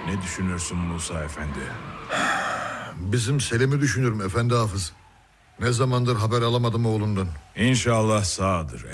Ne düşünürsün Musa Efendi? Bizim Selim'i düşünürüm efendi hafız. Ne zamandır haber alamadım oğlundan. İnşallah sağdır.